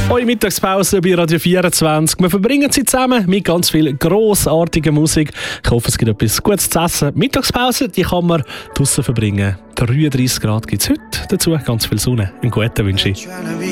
Eure Mittagspause bei Radio 24. Wir verbringen sie zusammen mit ganz viel grossartiger Musik. Ich hoffe, es gibt etwas Gutes zu essen. Die Mittagspause, die kann man draussen verbringen. 33 Grad gibt es heute dazu. Ganz viel Sonne. Einen guten wünsche ich.